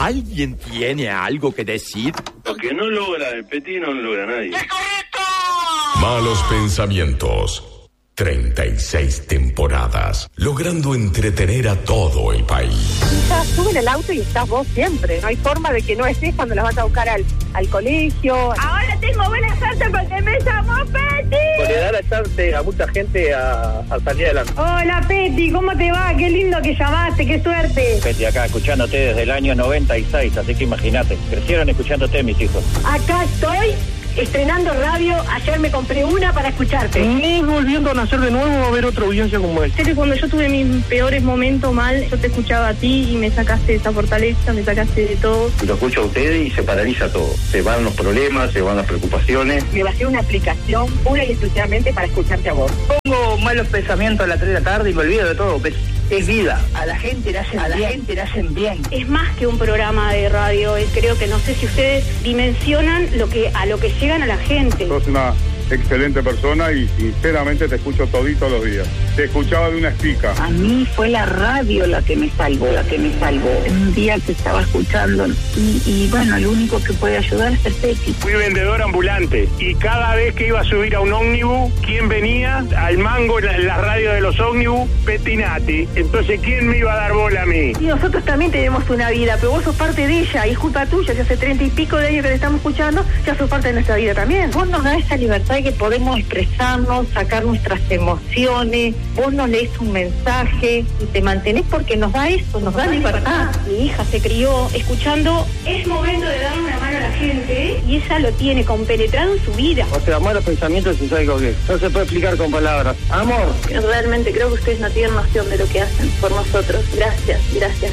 ¿Alguien tiene algo que decir? Lo que no logra el Peti no lo logra nadie. ¡Es correcto! Malos pensamientos. 36 temporadas, logrando entretener a todo el país. Ya sube en el auto y estás vos siempre. No hay forma de que no estés cuando las vas a buscar al colegio. Ahora tengo buena suerte porque me llamó Peti. Le da la chance a mucha gente a salir adelante. Hola Peti, ¿cómo te va? Qué lindo que llamaste, qué suerte. Peti, acá escuchándote desde el año 96, así que imagínate, crecieron escuchándote mis hijos. Acá estoy estrenando radio. Ayer me compré una para escucharte. Ni volviendo a nacer de nuevo a ver otra audiencia como esta. Sé que cuando yo tuve mis peores momentos mal, yo te escuchaba a ti y me sacaste de esa fortaleza, me sacaste de todo. Lo escucho a ustedes y se paraliza todo. Se van los problemas, se van las preocupaciones. Me bajé una aplicación pura y exclusivamente para escucharte a vos. Pongo malos pensamientos a las 3 de la tarde y me olvido de todo. Es vida. A la gente le hacen bien. Es más que un programa de radio, creo que no sé si ustedes dimensionan a lo que llegan a la gente. Sos una excelente persona y sinceramente te escucho todos los días. Te escuchaba de una espica. A mí fue la radio la que me salvó. Un día que estaba escuchando y bueno, lo único que puede ayudar es el Peti. Fui vendedor ambulante y cada vez que iba a subir a un ómnibus, ¿quién venía? Al mango en la radio de los ómnibus, Petinati. Entonces, ¿quién me iba a dar bola a mí? Y nosotros también tenemos una vida, pero vos sos parte de ella y es culpa tuya, que hace 30 y pico de años que te estamos escuchando, ya sos parte de nuestra vida también. Vos nos das esa libertad que podemos expresarnos, sacar nuestras emociones. Vos nos lees un mensaje y te mantenés porque nos da eso, nos da libertad. Mi hija se crió escuchando, es momento de darle una mano a la gente y ella lo tiene compenetrado en su vida. O sea, malos pensamientos es algo que no se puede explicar con palabras. Amor. Realmente creo que ustedes no tienen noción de lo que hacen por nosotros. Gracias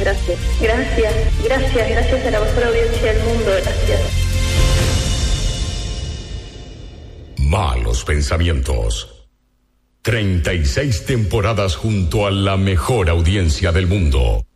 a la mejor audiencia del mundo. Gracias. Malos pensamientos. 36 temporadas junto a la mejor audiencia del mundo.